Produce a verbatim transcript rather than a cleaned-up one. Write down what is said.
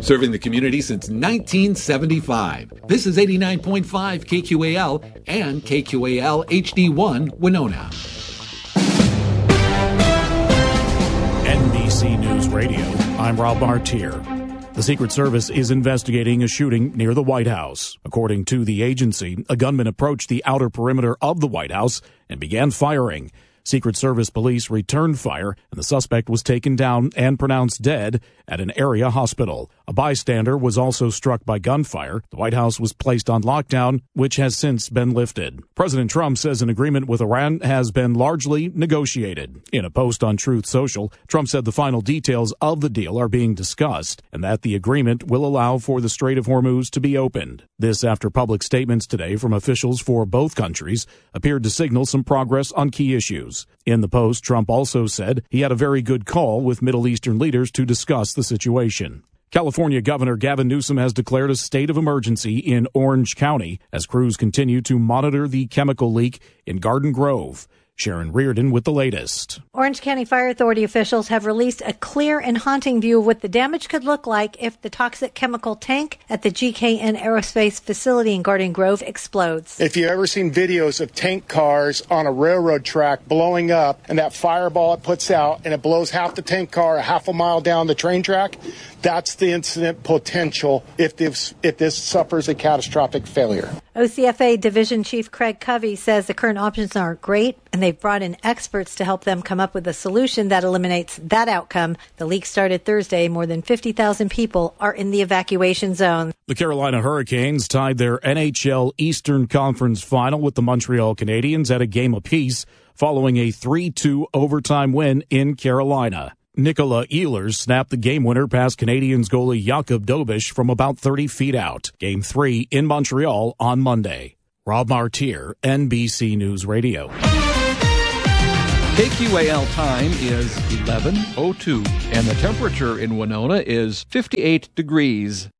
serving the community since nineteen seventy-five. This is eighty-nine point five K Q A L and K Q A L H D one Winona. N B C News Radio, I'm Rob Martier. The Secret Service is investigating a shooting near the White House. According to the agency, a gunman approached the outer perimeter of the White House and began firing. Secret Service police returned fire, and the suspect was taken down and pronounced dead at an area hospital. A bystander was also struck by gunfire. The White House was placed on lockdown, which has since been lifted. President Trump says an agreement with Iran has been largely negotiated. In a post on Truth Social, Trump said the final details of the deal are being discussed and that the agreement will allow for the Strait of Hormuz to be opened. This after public statements today from officials for both countries appeared to signal some progress on key issues. In the post, Trump also said he had a very good call with Middle Eastern leaders to discuss the situation. California Governor Gavin Newsom has declared a state of emergency in Orange County as crews continue to monitor the chemical leak in Garden Grove. Sharon Reardon with the latest. Orange County Fire Authority officials have released a clear and haunting view of what the damage could look like if the toxic chemical tank at the G K N Aerospace facility in Garden Grove explodes. If you've ever seen videos of tank cars on a railroad track blowing up and that fireball it puts out and it blows half the tank car a half a mile down the train track, that's the incident potential if this, if this suffers a catastrophic failure. O C F A Division Chief Craig Covey says the current options aren't great, and they've brought in experts to help them come up with a solution that eliminates that outcome. The leak started Thursday. More than fifty thousand people are in the evacuation zone. The Carolina Hurricanes tied their N H L Eastern Conference final with the Montreal Canadiens at a game apiece following a three two overtime win in Carolina. Nikola Ehlers snapped the game winner past Canadiens goalie Jakub Dobeš from about thirty feet out. Game three in Montreal on Monday. Rob Martier, N B C News Radio. K Q A L time is eleven oh two, and the temperature in Winona is fifty-eight degrees.